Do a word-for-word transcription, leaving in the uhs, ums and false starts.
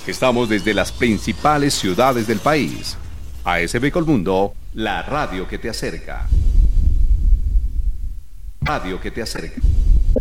Estamos desde las principales ciudades del país. A S B Colmundo, la radio que te acerca. Radio que te acerca.